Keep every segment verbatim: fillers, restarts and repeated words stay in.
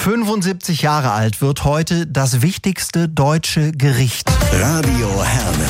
fünfundsiebzig Jahre alt wird heute das wichtigste deutsche Gericht. Radio Herne.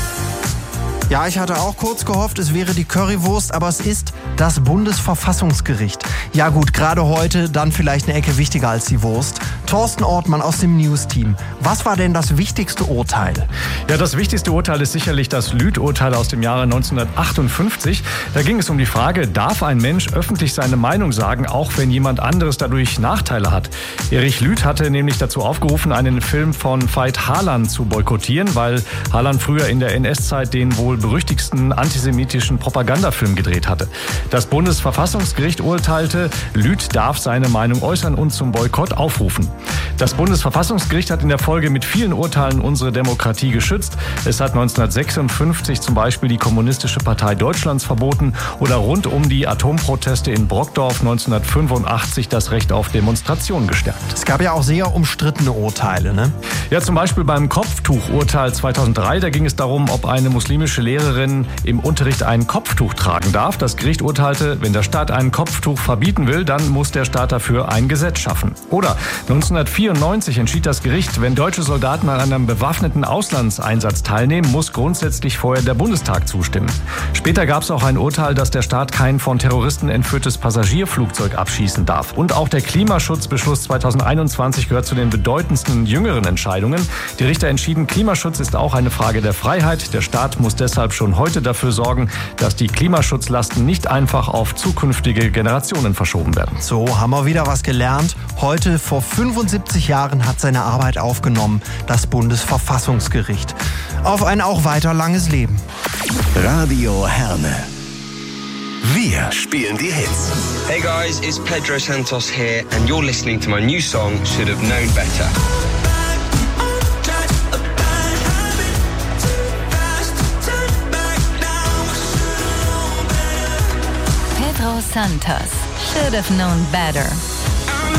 Ja, ich hatte auch kurz gehofft, es wäre die Currywurst, aber es ist das Bundesverfassungsgericht. Ja gut, gerade heute dann vielleicht eine Ecke wichtiger als die Wurst. Thorsten Ortmann aus dem News-Team. Was war denn das wichtigste Urteil? Ja, das wichtigste Urteil ist sicherlich das Lüth-Urteil aus dem Jahre neunzehnhundertachtundfünfzig. Da ging es um die Frage, darf ein Mensch öffentlich seine Meinung sagen, auch wenn jemand anderes dadurch Nachteile hat? Erich Lüth hatte nämlich dazu aufgerufen, einen Film von Veit Harlan zu boykottieren, weil Harlan früher in der N S-Zeit den wohl berüchtigsten antisemitischen Propagandafilm gedreht hatte. Das Bundesverfassungsgericht urteilte, Lüth darf seine Meinung äußern und zum Boykott aufrufen. Das Bundesverfassungsgericht hat in der Folge mit vielen Urteilen unsere Demokratie geschützt. Es hat neunzehnhundertsechsundfünfzig zum Beispiel die Kommunistische Partei Deutschlands verboten oder rund um die Atomproteste in Brockdorf neunzehnhundertfünfundachtzig das Recht auf Demonstration gestärkt. Es gab ja auch sehr umstrittene Urteile, ne? Ja, zum Beispiel beim Kopftuchurteil zweitausenddrei, da ging es darum, ob eine muslimische Lehrerin im Unterricht ein Kopftuch tragen darf. Das Gericht urteilte, wenn der Staat ein Kopftuch verbieten will, dann muss der Staat dafür ein Gesetz schaffen. Oder neunzehnhundertvierundneunzig entschied das Gericht, wenn deutsche Soldaten an einem bewaffneten Auslandseinsatz teilnehmen, muss grundsätzlich vorher der Bundestag zustimmen. Später gab es auch ein Urteil, dass der Staat kein von Terroristen entführtes Passagierflugzeug abschießen darf. Und auch der Klimaschutzbeschluss zweitausendeinundzwanzig gehört zu den bedeutendsten jüngeren Entscheidungen. Die Richter entschieden, Klimaschutz ist auch eine Frage der Freiheit. Der Staat muss deshalb schon heute dafür sorgen, dass die Klimaschutzlasten nicht einfach auf zukünftige Generationen verschoben werden. So, haben wir wieder was gelernt. Heute vor fünfundsiebzig Jahren hat seine Arbeit aufgenommen, das Bundesverfassungsgericht. Auf ein auch weiter langes Leben. Radio Herne. Wir spielen die Hits. Hey guys, it's Pedro Santos here and you're listening to my new song, Should Have Known Better. Pedro Santos, Should Have Known Better.